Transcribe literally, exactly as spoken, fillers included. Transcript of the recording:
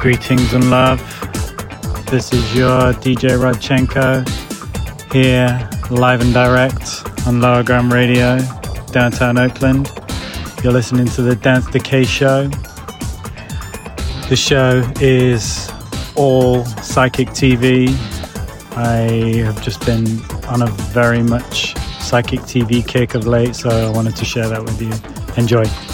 Greetings and love. This is your D J Rodchenko here, live and direct on Lower Gram Radio, downtown Oakland. You're listening to the Dance Decay Show. The show is all psychic T V. I have just been on a very much psychic T V kick of late, so I wanted to share that with you. Enjoy.